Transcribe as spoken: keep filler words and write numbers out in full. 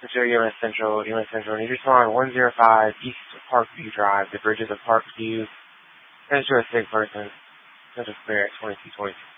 Central, U S Central, U S Central. Need to respond one zero five East Parkview Drive. The bridges of Parkview. Central a sick person. Central clear at twenty-two twenty-two.